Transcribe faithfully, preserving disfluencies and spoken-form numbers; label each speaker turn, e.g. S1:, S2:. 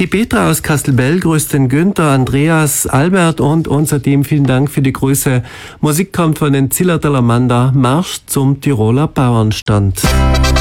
S1: Die Petra aus Kastelbell grüßt den Günther, Andreas, Albert und unser Team. Vielen Dank für die Grüße. Musik kommt von den Zillertaler Manda. Marsch zum Tiroler Bauernstand.